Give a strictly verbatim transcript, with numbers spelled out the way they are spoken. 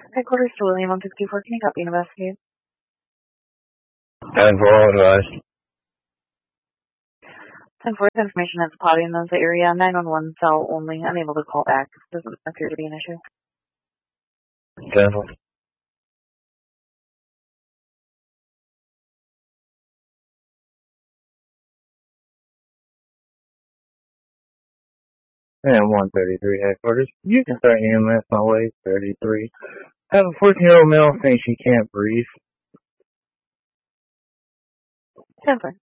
Headquarters to William one sixty-four. Can you copy and investigate? ten four, advice. ten four, information has potty in the area. nine one one cell only. Unable to call back. Doesn't appear to be an issue. ten four. And one thirty-three headquarters. You can start E M S my way, thirty-three. I have a fourteen-year-old male saying she can't breathe. ten four.